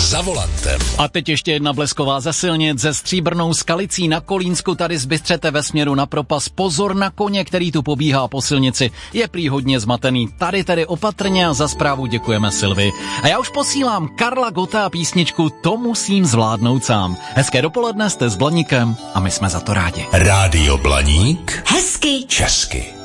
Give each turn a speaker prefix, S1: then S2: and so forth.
S1: za volantem.
S2: A teď ještě jedna blesková ze silnic, ze Stříbrnou Skalicí na Kolínsku, tady zbystřete ve směru na propas. Pozor na koně, který tu pobíhá po silnici. Je prý hodně zmatený. Tady tedy opatrně a za zprávu děkujeme Silvi. A já už posílám Karla Gotta a písničku To musím zvládnout sám. Hezké dopoledne, jste s Blaníkem a my jsme za to rádi.
S1: Rádio Blaník.
S3: Hezky
S1: Česky.